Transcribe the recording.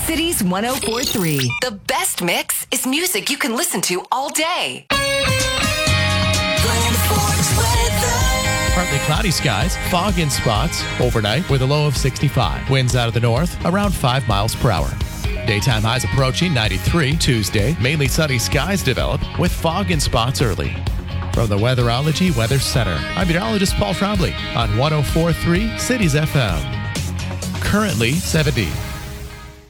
Cities 104.3. The best mix is music you can listen to all day. Partly cloudy skies, fog in spots overnight with a low of 65. Winds out of the north around 5 miles per hour. Daytime highs approaching 93 Tuesday. Mainly sunny skies develop with fog in spots early. From the Weatherology Weather Center, I'm meteorologist Paul Trombley on 104.3 Cities FM. Currently 70.